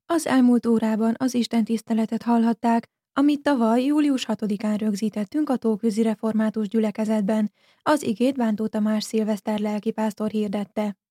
Az elmúlt órában az istentiszteletet hallhatták, amit tavaly július 6-án rögzítettünk a Tóközi Református Gyülekezetben, az igét Bántó Tamás szilveszter lelkipásztor hirdette.